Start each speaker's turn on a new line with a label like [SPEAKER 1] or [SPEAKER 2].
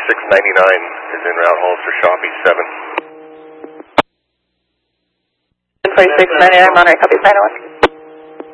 [SPEAKER 1] is en route, Hollister Shopping 7.
[SPEAKER 2] 4699, Monterey, copy, 901.